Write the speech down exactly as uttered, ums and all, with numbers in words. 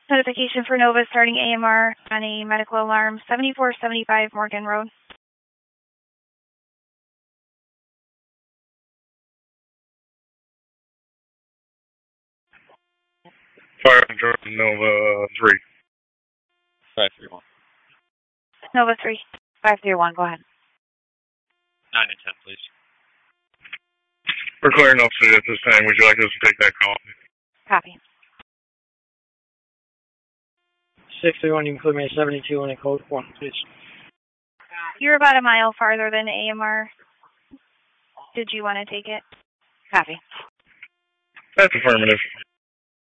Notification for Nova starting A M R on a medical alarm, seventy-four seventy-five Morgan Road. Fire control, Nova three. five three one. Nova three. five three one, go ahead. nine and ten, please. We're clearing up at this time. Would you like us to take that call? Copy. six three one, you can clear me at seventy-two and a code one, please. You're about a mile farther than A M R. Did you want to take it? Copy. That's affirmative.